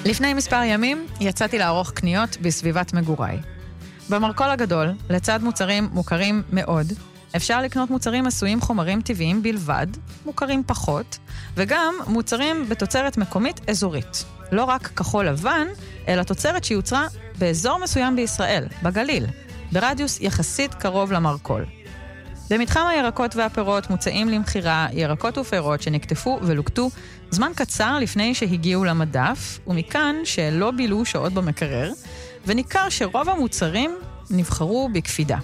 לפני מספר ימים יצאתי לערוך קניות בסביבת מגוריי. במרכול הגדול, לצד מוצרים מוכרים מאוד, אפשר לקנות מוצרים עשויים חומרים טבעיים בלבד, מוכרים פחות, וגם מוצרים בתוצרת מקומית אזורית. לא רק כחול לבן, אלא תוצרת שיוצרה באזור מסוים בישראל, בגליל, ברדיוס יחסית קרוב למרכול. במתחם הירקות והפירות מוצאים למחירה ירקות ופירות שנקטפו ולוקטו זמן קצר לפני שהגיעו למדף, ומכאן שלא בילו שעות במקרר, וניכר שרוב המוצרים נבחרו בקפידה.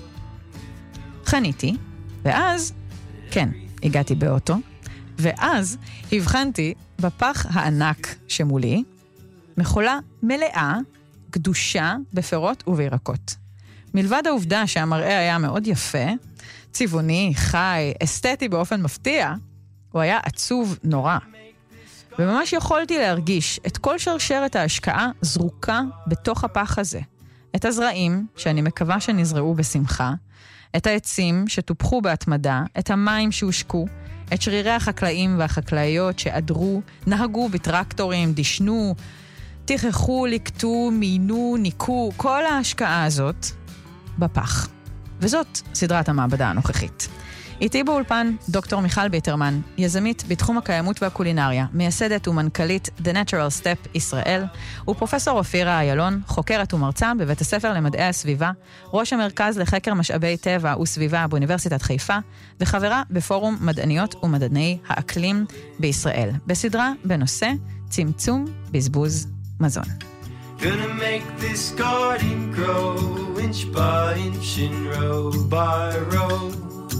חניתי, ואז, כן, הגעתי באוטו, ואז הבחנתי בפח הענק שמולי, מכולה מלאה, גדושה בפירות ובירקות. מלבד העובדה שהמראה היה מאוד יפה, צבעוני, חי, אסתטי באופן מפתיע, הוא היה עצוב נורא. וממש יכולתי להרגיש את כל שרשרת ההשקעה זרוקה בתוך הפח הזה. את הזרעים, שאני מקווה שנזרעו בשמחה, את העצים שטופחו בהתמדה, את המים שהושקו, את שרירי החקלאים והחקלאיות שעדרו, נהגו בטרקטורים, דשנו, תיכחו, לקטו, מינו, ניקו, כל ההשקעה הזאת בפח. וזאת סדרת המעבדה הנוכחית. איתי באולפן דוקטור מיכל ביטרמן, יזמית בתחום הקיימות והקולינריה, מייסדת ומנכ"לית The Natural Step ישראל, ופרופסור אופירה איילון, חוקרת ומרצה בבית הספר למדעי הסביבה, ראש המרכז לחקר משאבי טבע וסביבה באוניברסיטת חיפה, וחברה בפורום מדעניות ומדעני האקלים בישראל, בסדרה בנושא צמצום בזבוז מזון. Gonna make this garden grow inch by inch and row by row,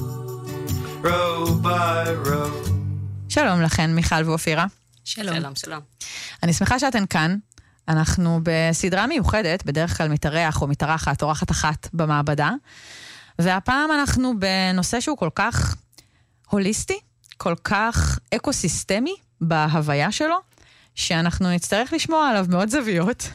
row by row. שלום לכן, מיכל ואופירה. שלום. שלום, שלום. אני שמחה שאתן כאן. אנחנו בסדרה מיוחדת, בדרך כלל מתארח או מתארחת, אורחת אחת במעבדה, והפעם אנחנו בנושא שהוא כל כך הוליסטי, כל כך אקוסיסטמי בהוויה שלו, שאנחנו נצטרך לשמוע עליו מאוד זוויות,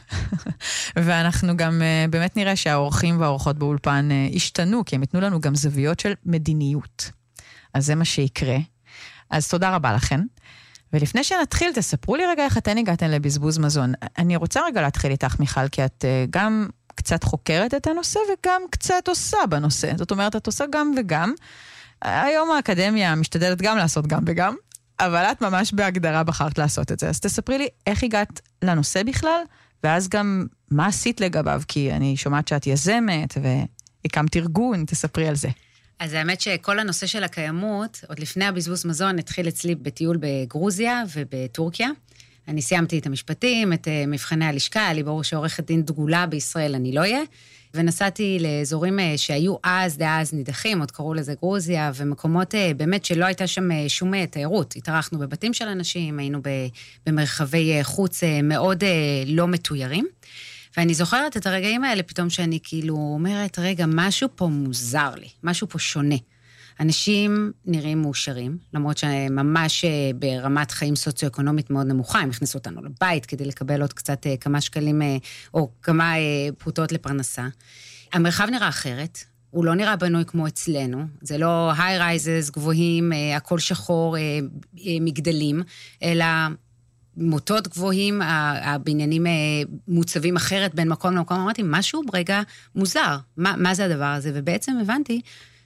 ואנחנו גם באמת נראה שהאורחים והאורחות באולפן השתנו, כי הם יתנו לנו גם זוויות של מדיניות. אז זה מה שיקרה. אז תודה רבה לכן. ולפני שנתחיל, תספרו לי רגע איך אתן הגעתן לבזבוז מזון. אני רוצה רגע להתחיל איתך, מיכל, כי את גם קצת חוקרת את הנושא וגם קצת עושה בנושא. זאת אומרת, את עושה גם וגם. היום האקדמיה משתדלת גם לעשות גם וגם, אבל את ממש בהגדרה בחרת לעשות את זה. אז תספרי לי איך הגעת לנושא בכלל, ואז גם מה עשית לגביו, כי אני שומעת שאת יזמת והקמת ארגון, תספרי על זה. אז האמת שכל הנושא של הקיימות, עוד לפני הבזבוז מזון, התחיל אצלי בטיול בגרוזיה ובטורקיה. אני סיימתי את המשפטים, את מבחני הלשכה, היה לי ברור שעורכת דין דגולה בישראל אני לא אהיה, ונסעתי לאזורים שהיו דאז נידחים, עוד קראו לזה גרוזיה, ומקומות באמת שלא הייתה שם שום תיירות. התארחנו בבתים של אנשים, היינו במרחבי חוץ מאוד לא מתוירים, ואני זוכרת את הרגעים האלה פתאום שאני כאילו אומרת, רגע, משהו פה מוזר לי, משהו פה שונה. אנשים נראים מאושרים, למרות שממש ברמת חיים סוציו-אקונומית מאוד נמוכה, הם הכניסו אותנו לבית כדי לקבל עוד קצת כמה שקלים או כמה פרוטות לפרנסה. המרחב נראה אחרת, הוא לא נראה בנוי כמו אצלנו, זה לא היי רייזס, גבוהים, הכל שחור, מגדלים, אלא מוטות גבוהים, הבניינים מוצבים אחרת בין מקום למקום, אמרתי, משהו ברגע מוזר, מה זה הדבר הזה? ובעצם הבנתי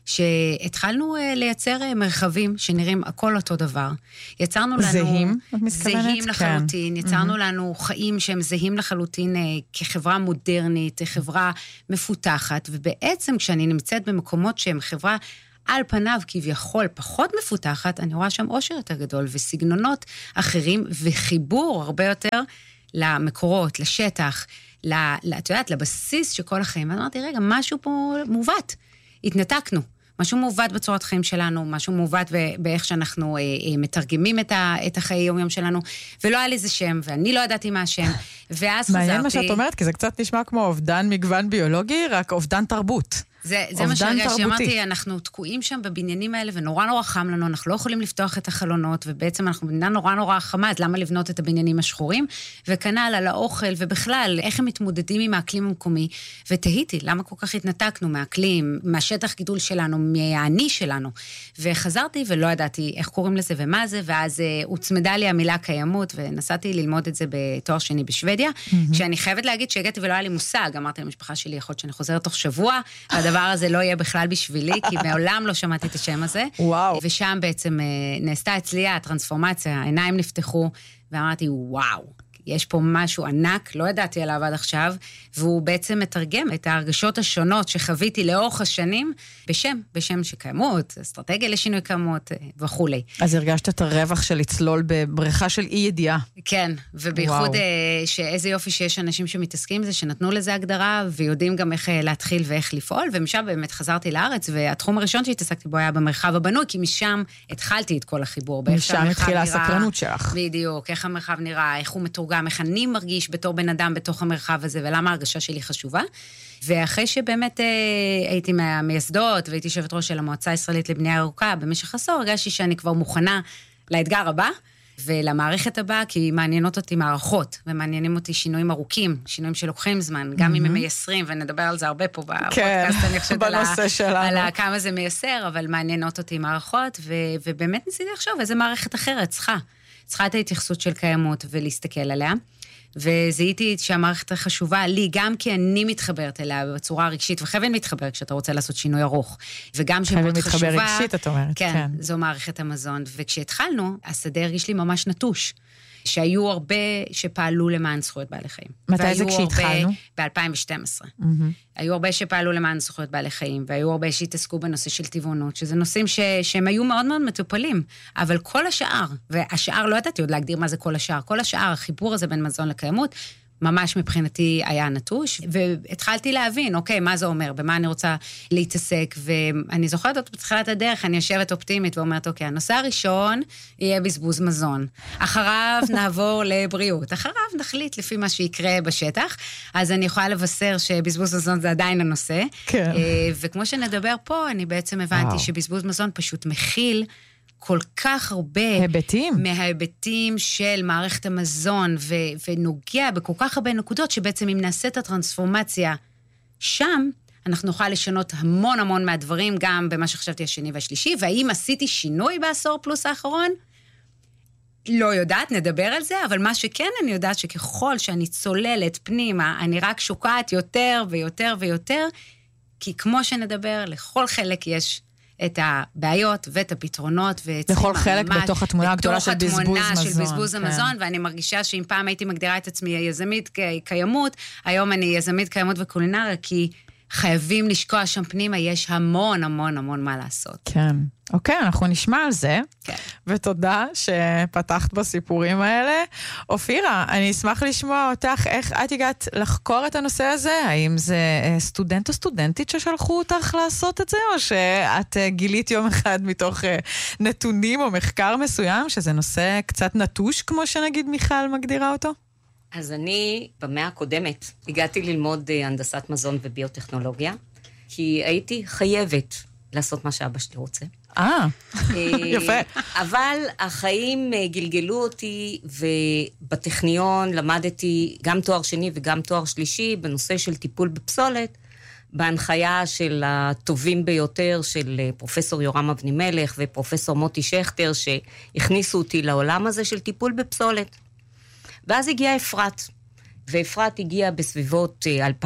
שהתחלנו לייצר מרחבים שנראים הכל אותו דבר. יצרנו לנו זהים, את מתכוונת? זהים לחלוטין, יצרנו לנו חיים שהם זהים לחלוטין כחברה מודרנית, חברה מפותחת, ובעצם כשאני נמצאת במקומות שהם חברה על פניו כביכול פחות מפותחת, אני רואה שם אושר יותר גדול וסגנונות אחרים וחיבור הרבה יותר למקורות, לשטח, את יודעת, לבסיס של כל החיים. ואני אמרתי, רגע, משהו פה מובט. התנתקנו. משהו מעוות בצורת חיים שלנו, משהו מעוות באיך שאנחנו מתרגמים את החיי יום-יום שלנו, ולא היה לי זה שם, ואני לא ידעתי מה השם, ואז חזרתי... מעניין מה שאת אומרת, כי זה קצת נשמע כמו אובדן מגוון ביולוגי, רק אובדן תרבות. זה מה שהרגע שאמרתי, אנחנו תקועים שם בבניינים האלה, ונורא נורא חם לנו, אנחנו לא יכולים לפתוח את החלונות, ובעצם אנחנו בבניין נורא נורא חמה, אז למה לבנות את הבניינים השחורים? וכנ"ל על האוכל, ובכלל, איך הם מתמודדים עם האקלים המקומי, ותהיתי, למה כל כך התנתקנו מהאקלים, מהשטח גידול שלנו, מהעני שלנו, וחזרתי ולא ידעתי איך קוראים לזה ומה זה, ואז הוצמדה לי המילה קיימות, ונסעתי ללמוד את זה בתואר שני בשוודיה, שאני חייבת להגיד שהגעתי ולא היה לי מושג, אמרתי למשפחה שלי, יכול להיות שאני חוזרת תוך שבוע, הדבר הזה לא יהיה בכלל בשבילי, כי מעולם לא שמעתי את השם הזה. וואו. ושם בעצם נעשתה אצלי הטרנספורמציה, העיניים נפתחו, ואמרתי, וואו, יש פה משהו ענק, לא ידעתי עליו עד עכשיו, והוא בעצם מתרגם את ההרגשות השונות שחוויתי לאורך השנים, בשם שקיימות, אסטרטגיה לשינוי קיימות וכו'. אז הרגשת את הרווח של לצלול בבריכה של אי ידיעה. כן, ובייחוד שאיזה יופי שיש אנשים שמתעסקים בזה, שנתנו לזה הגדרה, ויודעים גם איך להתחיל ואיך לפעול, ומשם באמת חזרתי לארץ, והתחום הראשון שהתעסקתי בו היה במרחב הבנוי, כי משם התחלתי את כל החיבור. משם התחילה הסקרנות שלך. בדיוק, איך המרחב נראה, איך הוא מתורגם, איך אני מרגיש בתור בן אדם בתוך המרחב הזה, ולמה ההרגשה שלי חשובה. ואחרי שבאמת הייתי מהמייסדות, והייתי יושבת ראש של המועצה הישראלית לבנייה ירוקה, במשך עשור הרגשתי שאני כבר מוכנה לאתגר הבא, ולמערכת הבאה, כי מעניינות אותי מערכות, ומעניינים אותי שינויים ארוכים, שינויים שלוקחים זמן, גם אם הם מייסרים, ונדבר על זה הרבה פה בפודקאסט, אני חושבת על כמה זה מייסר, אבל מעניינות אותי מערכות, ובאמת ניסיתי לחשוב איזה מערכת אחרת צריכה את ההתייחסות של קיימות ולהסתכל עליה, וזיהיתי שהמערכת חשובה לי, גם כי אני מתחברת אליה בצורה רגשית, וחייבים להתחבר כשאתה רוצה לעשות שינוי ארוך, וגם שמאוד חשובה... חייבים להתחבר רגשית, את אומרת. כן, זו מערכת המזון, וכשהתחלנו, השדה הרגיש לי ממש נטוש, שהיו הרבה שפעלו למען זכויות בעלי חיים. מתי זה כשהתחלנו? ב-2012. היו הרבה שפעלו למען זכויות בעלי חיים, והיו הרבה שהתעסקו בנושא של טבעונות, שזה נושאים שהם היו מאוד מאוד מטופלים, אבל כל השאר, והשאר לא ידעתי עוד להגדיר מה זה כל השאר, כל השאר, החיבור הזה בין מזון לקיימות, ממש מבחינתי היה נטוש, והתחלתי להבין, אוקיי, מה זה אומר, במה אני רוצה להתעסק, ואני זוכרת אותו בתחילת הדרך, אני יושבת אופטימית ואומרת, אוקיי, הנושא הראשון יהיה בזבוז מזון, אחריו נעבור לבריאות, אחריו נחליט לפי מה שיקרה בשטח, אז אני יכולה לבשר שבזבוז מזון זה עדיין הנושא, כן. וכמו שנדבר פה, אני בעצם הבנתי שבזבוז מזון פשוט מכיל, כל כך הרבה מההיבטים של מערכת המזון, ונוגע בכל כך הרבה נקודות, שבעצם אם נעשה את הטרנספורמציה שם, אנחנו נוכל לשנות המון המון מהדברים, גם במה שחשבתי השני והשלישי, והאם עשיתי שינוי בעשור פלוס האחרון? לא יודעת, נדבר על זה, אבל מה שכן אני יודעת שככל שאני צוללת פנימה, אני רק שוקעת יותר ויותר ויותר, כי כמו שנדבר, לכל חלק יש את הבעיות ואת הפתרונות, לכל חלק בתוך התמונה הגדולה של בזבוז המזון, ואני מרגישה שאם פעם הייתי מגדירה את עצמי יזמית קיימות, היום אני יזמית קיימות וקולינריה, כי חייבים לשקוע שם פנימה, יש המון המון המון מה לעשות. כן. אוקיי, אנחנו נשמע על זה, כן. ותודה שפתחת בסיפורים האלה. אופירה, אני אשמח לשמוע אותך, איך את הגעת לחקור את הנושא הזה? האם זה סטודנט או סטודנטית ששלחו אותך לעשות את זה, או שאת גילית יום אחד מתוך נתונים או מחקר מסוים, שזה נושא קצת נטוש, כמו שנגיד מיכל מגדירה אותו? אז אני במאה הקודמת הגעתי ללמוד הנדסת מזון וביוטכנולוגיה, כי הייתי חייבת לעשות מה שאבא שלי רוצה. יפה. אבל החיים גלגלו אותי, ובטכניון למדתי גם תואר שני וגם תואר שלישי, בנושא של טיפול בפסולת, בהנחיה של הטובים ביותר של פרופסור יורם אבנימלך ופרופסור מוטי שכטר, שהכניסו אותי לעולם הזה של טיפול בפסולת. ואז הגיעה אפרת, ואפרת הגיעה בסביבות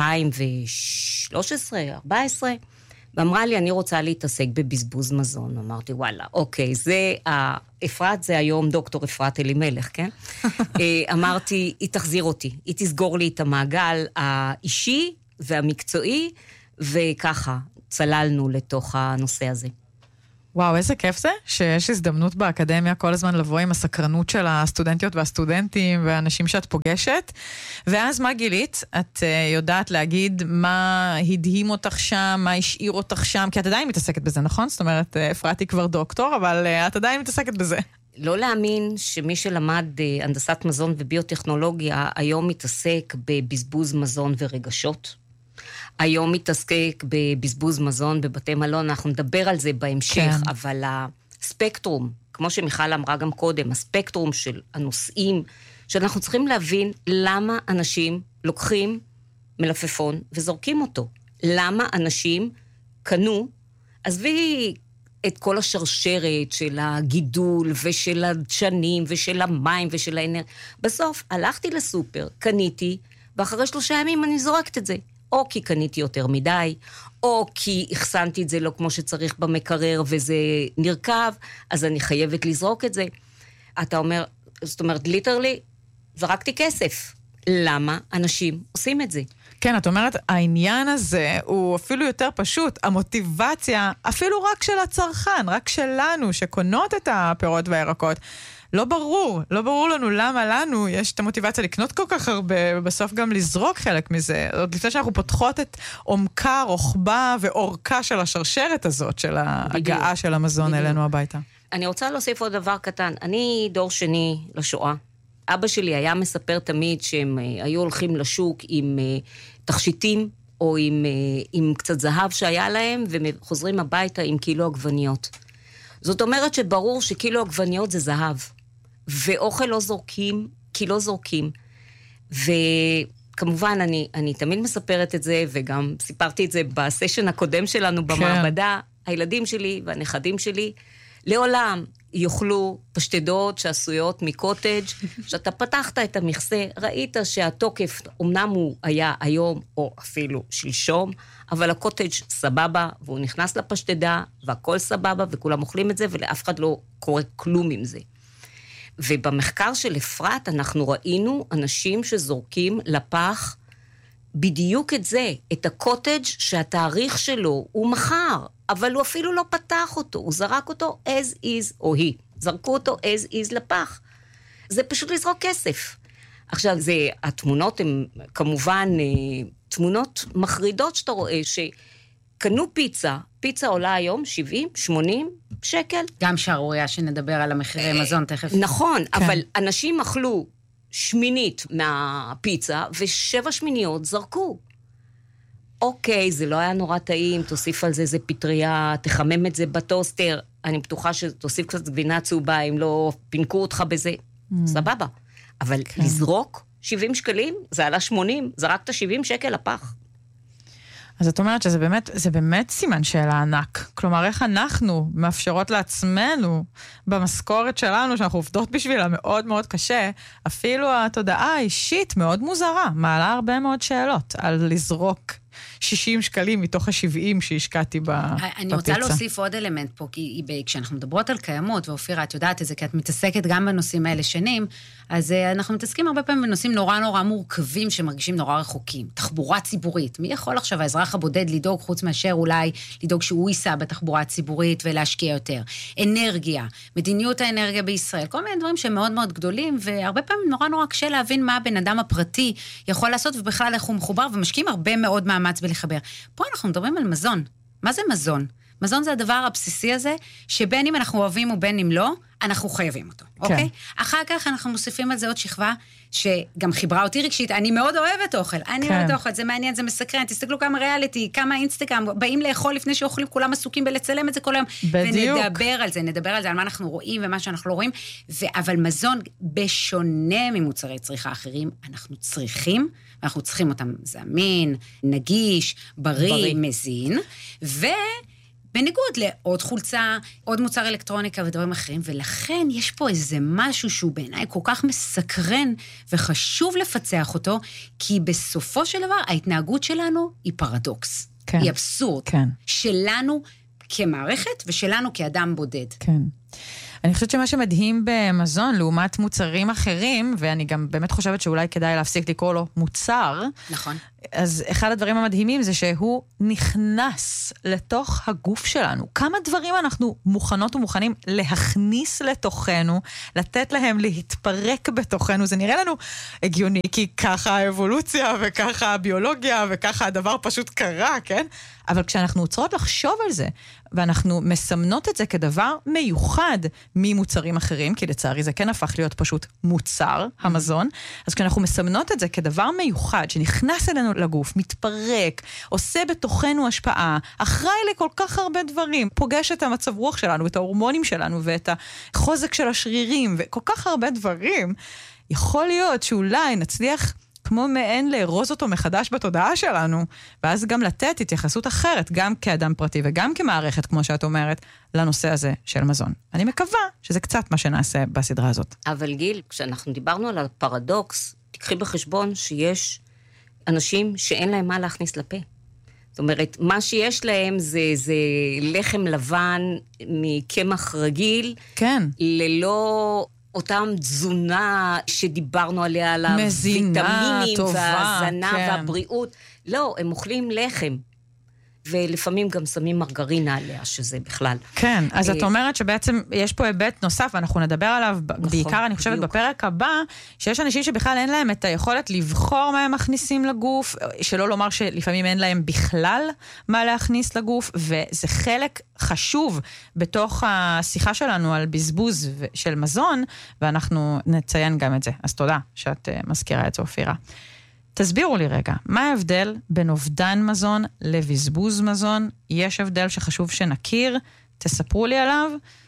2013-2014, ואמרה לי, אני רוצה להתעסק בבזבוז מזון. אמרתי, וואלה, אוקיי, אפרת זה היום דוקטור אפרת אלימלך, כן? אמרתי, היא תחזיר אותי, היא תסגור לי את המעגל האישי והמקצועי, וככה צללנו לתוך הנושא הזה. וואו, איזה כיף זה, שיש הזדמנות באקדמיה כל הזמן לבוא עם הסקרנות של הסטודנטיות והסטודנטים והאנשים שאת פוגשת, ואז מה גילית? את יודעת להגיד מה הדהים אותך שם, מה השאיר אותך שם, כי את עדיין מתעסקת בזה, נכון? זאת אומרת, אפרתי כבר דוקטור, אבל את עדיין מתעסקת בזה. לא להאמין שמי שלמד הנדסת מזון וביוטכנולוגיה, היום מתעסק בבזבוז מזון ורגשות. היום מתעסק בבזבוז מזון בבתי מלון, אנחנו נדבר על זה בהמשך, כן. אבל הספקטרום, כמו שמיכל אמרה גם קודם, הספקטרום של הנושאים, שאנחנו צריכים להבין למה אנשים לוקחים מלפפון וזורקים אותו. למה אנשים קנו, עזבי את כל השרשרת של הגידול ושל הדשנים ושל המים ושל האנרגיה. בסוף הלכתי לסופר, קניתי, ואחרי 3 ימים אני זורקת את זה. או כי קניתי יותר מדי, או כי החסנתי את זה לא כמו שצריך במקרר וזה נרכב, אז אני חייבת לזרוק את זה. אתה אומר, זאת אומרת, ליטרלי, זרקתי כסף. למה אנשים עושים את זה? כן, את אומרת, העניין הזה הוא אפילו יותר פשוט. המוטיבציה, אפילו רק של הצרכן, רק שלנו, שקונות את הפירות והירקות, לא ברור לנו למה לנו יש את המוטיבציה לקנות כל כך הרבה, ובסוף גם לזרוק חלק מזה. עוד לפני שאנחנו פותחות את עומקה, רוחבה ואורכה של השרשרת הזאת, של ההגעה של המזון אלינו הביתה. אני רוצה להוסיף עוד דבר קטן. אני דור שני לשואה. אבא שלי היה מספר תמיד שהם היו הולכים לשוק עם תכשיטים, או עם קצת זהב שהיה להם, וחוזרים הביתה עם קילו עגבניות. זאת אומרת שברור שקילו עגבניות זה זהב. ואוכל לא זורקים, כי לא זורקים. וכמובן, אני תמיד מספרת את זה, וגם סיפרתי את זה בסשן הקודם שלנו במעבדה, הילדים שלי והנכדים שלי, לעולם יאכלו פשטדות שעשויות מקוטג', שאתה פתחת את המכסה, ראית שהתוקף, אמנם הוא היה היום, או אפילו שלשום, אבל הקוטג' סבבה, והוא נכנס לפשטדה, והכל סבבה, וכולם אוכלים את זה, ולאף אחד לא קורה כלום עם זה. ובמחקר של אפרת, אנחנו ראינו אנשים שזורקים לפח בדיוק את זה, את הקוטג' שהתאריך שלו הוא מחר, אבל הוא אפילו לא פתח אותו, הוא זרק אותו as is, או היא, זרקו אותו as is לפח. זה פשוט לזרוק כסף. עכשיו, התמונות הן כמובן תמונות מחרידות שאתה רואה, שקנו פיצה עולה היום 70, 80 שקל. גם שערוריה שנדבר על המחירי מזון תכף. נכון, אבל אנשים אכלו שמינית מהפיצה, ו7 שמיניות זרקו. אוקיי, זה לא היה נורא טעים, תוסיף על זה איזה פטריה, תחמם את זה בטוסטר, אני בטוחה שתוסיף קצת גבינה צהובה, אם לא פינקו אותך בזה, סבבה. אבל לזרוק 70 שקלים, זה עלה 80, זרקת 70 שקל לפח. אז את אומרת שזה באמת סימן שאלה ענק. כלומר, איך אנחנו מאפשרות לעצמנו, במשכורת שלנו, שאנחנו עובדות בשבילה מאוד מאוד קשה, אפילו התודעה האישית מאוד מוזרה, מעלה הרבה מאוד שאלות על לזרוק 60 שקלים מתוך ה-70 שהשקעתי בפיצה. אני רוצה להוסיף עוד אלמנט פה, כי כשאנחנו מדברות על קיימות, ואופירה, את יודעת את זה, כי את מתעסקת גם בנושאים האלה שנים, אז אנחנו מתעסקים הרבה פעמים בנושאים נורא נורא מורכבים, שמרגישים נורא רחוקים. תחבורה ציבורית. מי יכול עכשיו, האזרח הבודד, לדאוג חוץ מאשר אולי לדאוג שהוא ייסע בתחבורה הציבורית ולהשקיע יותר? אנרגיה, מדיניות האנרגיה בישראל, כל מיני דברים שהם מאוד מאוד גדולים, והרבה פעמים נורא נורא קשה להבין מה הבן אדם הפרטי יכול לעשות, ובכלל איך הוא מחובר, ומשקיעים הרבה מאוד מאמץ בלחבר. פה אנחנו מדברים על מזון. מה זה מזון? מזון זה הדבר הבסיסי הזה, שבין אם אנחנו אוהבים ובין אם לא, אנחנו חייבים אותו, אוקיי? אחר כך אנחנו מוסיפים על זה עוד שכבה, שגם חיברה אותי רגשית, אני מאוד אוהבת אוכל, אני אוהבת אוכל, זה מעניין, זה מסקרן, תסתכלו כמה ריאליטי, כמה אינסטגרם, באים לאכול לפני שאוכלים, כולם עסוקים בלצלם את זה כל היום, ונדבר על זה, על מה אנחנו רואים ומה שאנחנו לא רואים, אבל מזון, בשונה ממוצרי צריכה אחרים, אנחנו צריכים אותם זמין, נגיש, בריא. מזין, בניגוד לעוד חולצה, עוד מוצר אלקטרוניקה ודברים אחרים, ולכן יש פה איזה משהו שהוא בעיניי כל כך מסקרן, וחשוב לפצח אותו, כי בסופו של דבר ההתנהגות שלנו היא פרדוקס. כן. היא אבסורד. כן. שלנו כמערכת ושלנו כאדם בודד. כן. אני חושבת שמה שמדהים במזון, לעומת מוצרים אחרים, ואני גם באמת חושבת שאולי כדאי להפסיק לקרוא לו מוצר. נכון. אז אחד הדברים המדהימים זה שהוא נכנס לתוך הגוף שלנו. כמה דברים אנחנו מוכנות ומוכנים להכניס לתוכנו, לתת להם להתפרק בתוכנו. זה נראה לנו הגיוני, כי ככה האבולוציה וככה הביולוגיה וככה הדבר פשוט קרה, כן? אבל כשאנחנו עוצרות לחשוב על זה, ואנחנו מסמנות את זה כדבר מיוחד ממוצרים אחרים, כי לצערי זה כן הפך להיות פשוט מוצר, המזון. אז כשאנחנו מסמנות את זה כדבר מיוחד, שנכנס אלינו לגוף, מתפרק, עושה בתוכנו השפעה, אחראי לכל כך הרבה דברים, פוגש את המצב רוח שלנו, את ההורמונים שלנו, ואת החוזק של השרירים, וכל כך הרבה דברים, יכול להיות שאולי נצליח כמו מעין לארוז אותו מחדש בתודעה שלנו, ואז גם לתת התייחסות אחרת, גם כאדם פרטי וגם כמערכת, כמו שאת אומרת, לנושא הזה של מזון. אני מקווה שזה קצת מה שנעשה בסדרה הזאת. אבל גיל, כשאנחנו דיברנו על הפרדוקס, תקחי בחשבון שיש אנשים שאין להם מה להכניס לפה. זאת אומרת, מה שיש להם זה לחם לבן מקמח רגיל, כן. ללא אותם תזונה שדיברנו עליה, על מזינה, טובה, והזנה כן. והבריאות. לא, הם אוכלים לחם. ולפעמים גם שמים מרגרינה עליה, שזה בכלל. כן, אז את אומרת שבעצם יש פה היבט נוסף, ואנחנו נדבר עליו בעיקר, אני חושבת, בפרק הבא, שיש אנשים שבכלל אין להם את היכולת לבחור מה הם מכניסים לגוף, שלא לומר שלפעמים אין להם בכלל מה להכניס לגוף, וזה חלק חשוב בתוך השיחה שלנו על בזבוז של מזון, ואנחנו נציין גם את זה. אז תודה שאת מזכירה את זה, אופירה. תסבירו לי רגע, מה ההבדל בין אובדן מזון לבזבוז מזון? יש הבדל שחשוב שנכיר, תספרו לי עליו,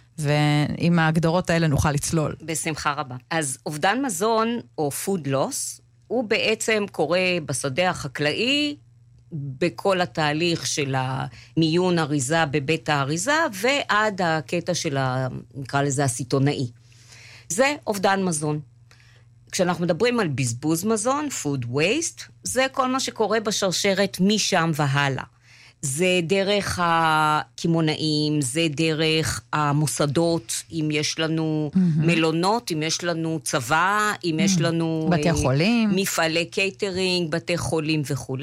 ועם ההגדרות האלה נוכל לצלול. בשמחה רבה. אז אובדן מזון, או food loss, הוא בעצם קורה בשדה החקלאי, בכל התהליך של המיון אריזה בבית האריזה, ועד הקטע של, נקרא לזה, הסיטונאי. זה אובדן מזון. כשאנחנו מדברים על בזבוז מזון, food waste, זה כל מה שקורה בשרשרת משם והלאה. זה דרך הכימונאים, זה דרך המוסדות, אם יש לנו מלונות, אם יש לנו צבא, אם יש לנו בתי חולים, מפעלי קייטרינג, בתי חולים וכו'.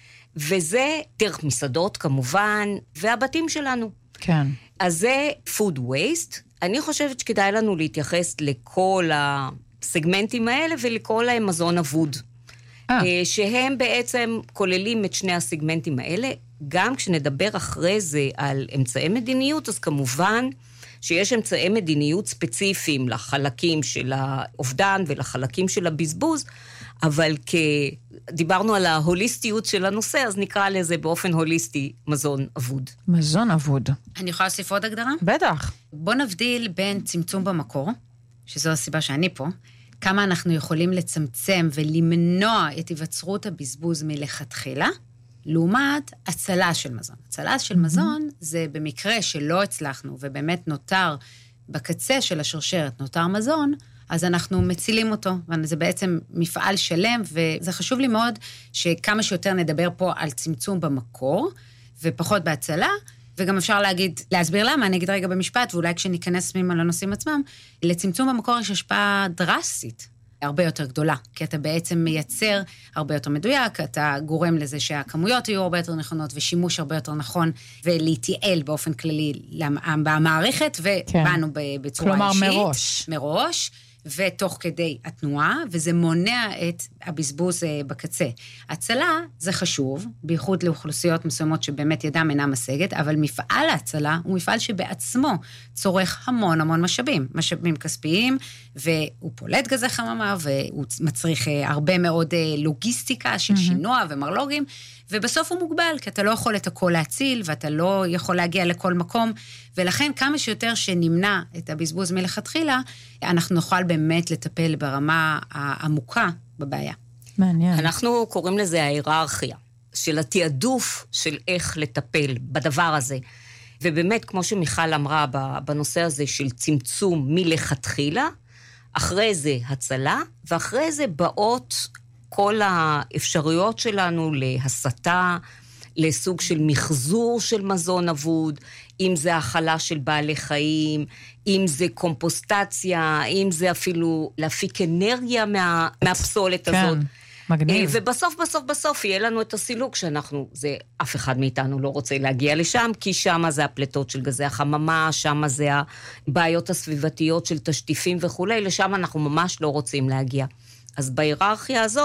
וזה דרך מסעדות כמובן, והבתים שלנו. כן. אז זה food waste. אני חושבת שכדאי לנו להתייחס לכל הסגמנטים האלה ולקרוא להם מזון אבוד. שהם בעצם כוללים את שני הסגמנטים האלה. גם כשנדבר אחרי זה על אמצעי מדיניות, אז כמובן שיש אמצעי מדיניות ספציפיים לחלקים של האובדן ולחלקים של הבזבוז, אבל דיברנו על ההוליסטיות של הנושא, אז נקרא לזה באופן הוליסטי מזון אבוד. מזון אבוד. אני יכולה להוסיף עוד הגדרה? בטח. בוא נבדיל בין צמצום במקור, שזו הסיבה שאני פה, כמה אנחנו יכולים לצמצם ולמנוע את היווצרות הבזבוז מלכתחילה, לעומת הצלה של מזון. הצלה של מזון זה במקרה שלא הצלחנו, ובאמת נותר בקצה של השרשרת, נותר מזון, אז אנחנו מצילים אותו, וזה בעצם מפעל שלם, וזה חשוב לי מאוד שכמה שיותר נדבר פה על צמצום במקור, ופחות בהצלה, וגם אפשר להסביר למה, אני אגיד רגע במשפט, ואולי כשניכנס פנימה לנושאים עצמם, לצמצום במקור יש השפעה דרסטית, הרבה יותר גדולה, כי אתה בעצם מייצר הרבה יותר מדויק, אתה גורם לזה שהכמויות יהיו הרבה יותר נכונות, ושימוש הרבה יותר נכון, ולהתייעל באופן כללי במערכת, ובאנו בצורה כלומר, אישית. מראש, ותוך כדי התנועה, וזה מונע את הבזבוז בקצה. הצלה זה חשוב, בייחוד לאוכלוסיות מסוימות שבאמת ידם אינה משגת, אבל מפעל ההצלה הוא מפעל שבעצמו צורך המון המון משאבים כספיים, והוא פולט גזי חממה, והוא מצריך הרבה מאוד לוגיסטיקה של שינוע ומרלוגים, ובסוף הוא מוגבל, כי אתה לא יכול את הכל להציל, ואתה לא יכול להגיע לכל מקום, ולכן כמה שיותר שנמנע את הבזבוז מלכתחילה, אנחנו נוכל באמת לטפל ברמה העמוקה בבעיה. מעניין. אנחנו קוראים לזה ההיררכיה, של התיעדוף של איך לטפל בדבר הזה. ובאמת, כמו שמיכל אמרה בנושא הזה של צמצום מלכתחילה, אחרי זה הצלה, ואחרי זה באות כל האפשרויות שלנו להסתה, לסוג של מחזור של מזון אבוד, אם זה האכלה של בעלי חיים, אם זה קומפוסטציה, אם זה אפילו להפיק אנרגיה מהפסולת הזאת. מגניב. ובסוף יהיה לנו את הסילוק אף אחד מאיתנו לא רוצה להגיע לשם, כי שם זה הפלטות של גזי החממה, שם זה הבעיות הסביבתיות של תשטיפים וכו', לשם אנחנו ממש לא רוצים להגיע. אז בהיררכיה הזאת,